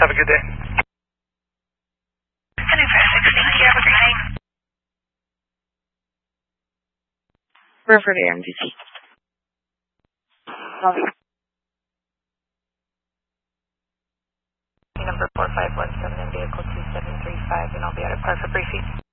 Have a good day. Heading for 16, you have a great day. River MDT. Number 4517 in vehicle 2735, and I'll be out of car for briefing.